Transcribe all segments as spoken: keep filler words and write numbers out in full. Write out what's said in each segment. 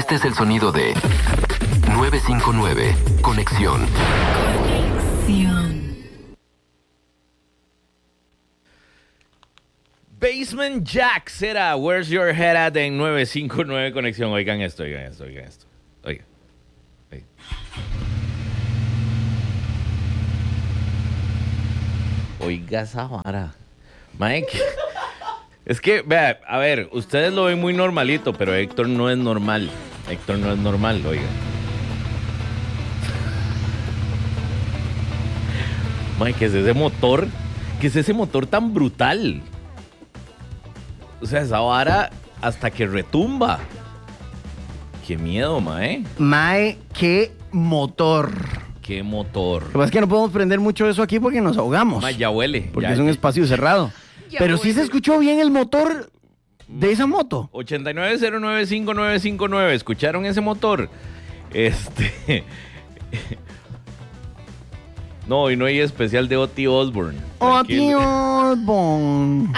Este es el sonido de nueve cinco nueve, Conexión. Conexión. Basement Jaxx era Where's Your Head At en nueve cinco nueve Conexión. Oigan esto, oigan esto, oigan esto. Oigan. Oigan. Oiga esa vara. Mike. Es que, vea, a ver, ustedes lo ven muy normalito, pero Héctor no es normal. Héctor no es normal, oiga. Mike, ¿qué es ese motor? ¿Qué es ese motor tan brutal? O sea, esa vara hasta que retumba. Qué miedo, mae. Mae, qué motor. Qué motor. Lo que pasa es que no podemos prender mucho de eso aquí porque nos ahogamos. Mae, ya huele. Porque ya, es un ya. espacio cerrado. Ya Pero huele. sí se escuchó bien el motor de esa moto. ochenta y nueve cero nueve cinco nueve cinco nueve. ¿Escucharon ese motor? Este... No, hoy no hay especial de Ozzy Osbourne. Oh, Tranquilo. tío, bon.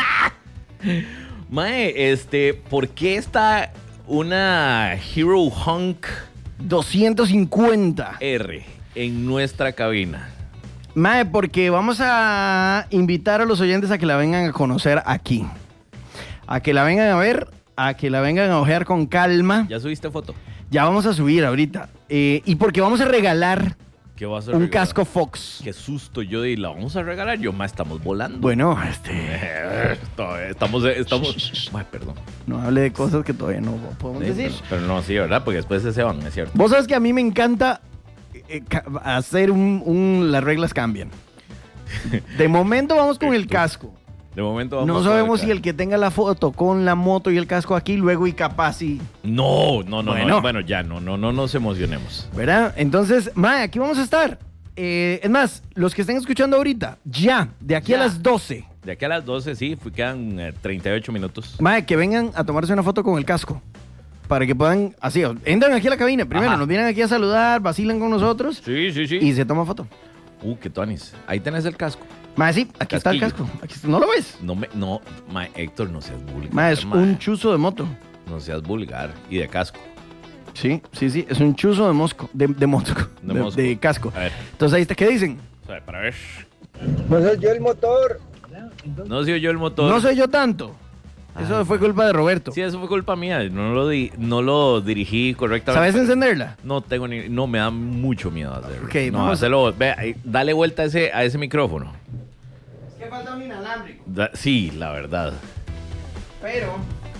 Mae, este, ¿por qué está una Hero Hunk doscientos cincuenta. R en nuestra cabina? Mae, porque vamos a invitar a los oyentes a que la vengan a conocer aquí. A que la vengan a ver, a que la vengan a ojear con calma. ¿Ya subiste foto? Ya vamos a subir ahorita. Eh, y porque vamos a regalar ¿Qué vas a un regalar? casco Fox. Qué susto yo y la vamos a regalar. Yo, más estamos volando. Bueno, este... Todavía estamos, estamos. Ay, perdón. No hable de cosas que todavía no podemos Sí, decir. pero, pero no, sí, ¿verdad? Porque después se van, es cierto. Vos sabes que a mí me encanta eh, ca- hacer un, un- Las reglas cambian. De momento vamos con el casco. De momento vamos No a sabemos acá. si el que tenga la foto con la moto y el casco aquí, luego y capaz sí. No, no, no, Bueno. no. Bueno, ya, no, no, no nos emocionemos. ¿Verdad? Entonces, mae, aquí vamos a estar. Eh, es más, los que estén escuchando ahorita, ya, de aquí Ya. a las doce, De aquí a las doce, sí, fue- quedan eh, treinta y ocho minutos. mae, que vengan a tomarse una foto con el casco. Para que puedan, así, entran aquí a la cabina primero, Ajá. nos vienen aquí a saludar, vacilan con nosotros Sí, sí, sí. y se toma foto. Uh, qué tonis. Ahí tenés el casco. Mae, sí, aquí está el Casquillo. casco. Aquí está- ¿No lo ves? No me, no, ma, Héctor, no seas vulgar. Mae, es ma. un chuzo de moto. No seas vulgar. Y de casco. Sí, sí, sí, es un chuzo de mosco, de, de moto, De de, mosco. de casco. A ver, Entonces ahí está, ¿qué dicen? o sea, para ver. No soy yo el motor. No soy yo el motor. No soy yo tanto. Eso Ay, fue culpa de Roberto. Sí, eso fue culpa mía. No lo, di- no lo dirigí correctamente. ¿Sabes encenderla? No tengo ni. No, me da mucho miedo hacerlo. Ok, no, vamos a- hacerlo. Ve, ahí, dale vuelta a ese, a ese micrófono. Es que falta un inalámbrico. Da- sí, la verdad. Pero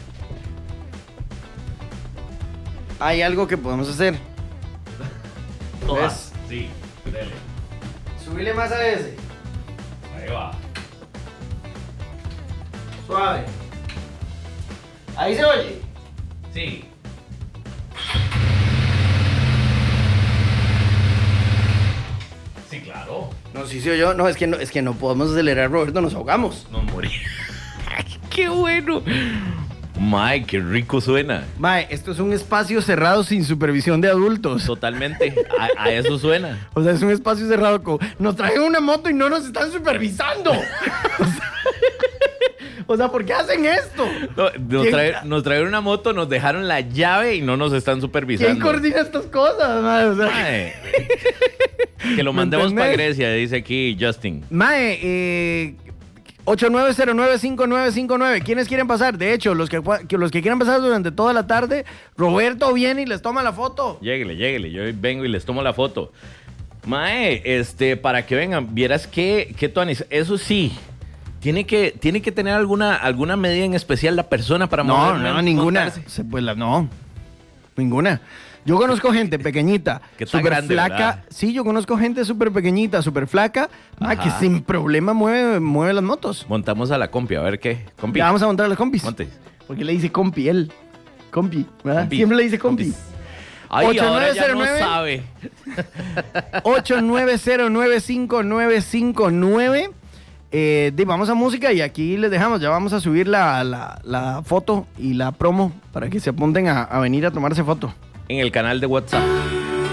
hay algo que podemos hacer. ¿Ves? Sí, dale. Subirle más a ese. Ahí va. Suave. Ahí se oye. Sí. Sí, claro. No, sí se oyó. No, es que no, es que no podemos acelerar, Roberto, nos ahogamos. Nos morí. ¡Qué bueno! Mae, qué rico suena. Mae, esto es un espacio cerrado sin supervisión de adultos. Totalmente. A, a eso suena. O sea, es un espacio cerrado con... Nos traen una moto y no nos están supervisando. O sea, o sea, ¿por qué hacen esto? No, nos, ¿Quién trae- ca- nos trajeron una moto, nos dejaron la llave y no nos están supervisando. ¿Quién coordina estas cosas, mae? O sea, Mae. Que lo ¿Me mandemos para entendés? Grecia, dice aquí Justin. Mae, eh... ocho nueve cero nueve cinco nueve cinco nueve. ¿Quiénes quieren pasar? De hecho, los que, que- los que quieran pasar durante toda la tarde, Roberto viene y les toma la foto. Lléguele, lléguele. Yo vengo y les tomo la foto. Mae, este, para que vengan, vieras que, que Tuanis, eso sí, tiene que, tiene que tener alguna, alguna medida en especial la persona para No, mover- no, ninguna. montarse. Se, pues, la- no, ninguna. Yo conozco gente pequeñita, Que está súper grande, flaca. ¿verdad? Sí, yo conozco gente súper pequeñita, súper flaca, ah, que Ajá. sin problema mueve, mueve las motos. Montamos a la compi, a ver qué. Compi. Ya vamos a montar a las compis. Monte. Porque le dice compi él. Compi, ¿verdad? Compi. Siempre le dice compi. Compis. Ay, ocho ahora nueve ya cero no nueve. sabe. ocho nueve cero nueve cinco nueve cinco nueve. Eh, di, vamos a música y aquí les dejamos. Ya vamos a subir la, la, la foto y la promo para que se apunten a, a venir a tomarse foto. En el canal de WhatsApp.